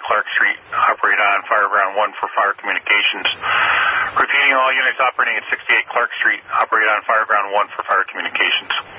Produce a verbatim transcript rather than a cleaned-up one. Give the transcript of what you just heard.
Clark Street, operate on Fire Ground one for Fire Communications. Repeating, all units operating at sixty-eight Clark Street, operate on Fire Ground one for Fire Communications.